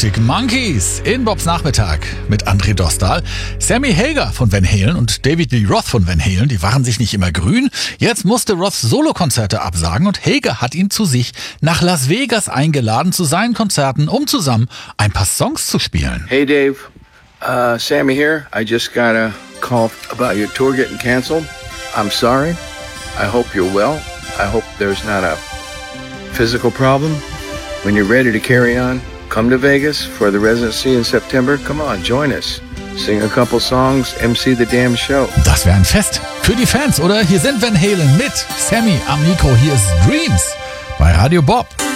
Arctic Monkeys in Bobs Nachmittag mit André Dostal. Sammy Hagar von Van Halen und David Lee Roth von Van Halen, die waren sich nicht immer grün. Jetzt musste Roth Solokonzerte absagen und Hagar hat ihn zu sich nach Las Vegas eingeladen zu seinen Konzerten, um zusammen ein paar Songs zu spielen. Hey Dave, Sammy here. I just got a call about your tour getting canceled. I'm sorry. I hope you're well. I hope there's not a physical problem. When you're ready to carry on, come to Vegas for the residency in September. Come on, join us. Sing a couple songs, MC the damn show. Das wäre ein Fest für die Fans, oder? Hier sind Van Halen mit Sammy am Mikro. Hier ist Dreams bei Radio Bob.